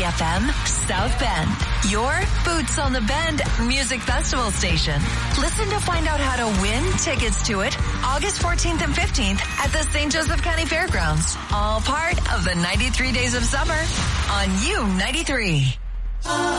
FM, South Bend. Your Boots on the Bend music festival station. Listen to find out how to win tickets to it August 14th and 15th at the St. Joseph County Fairgrounds. All part of the 93 Days of Summer on U93.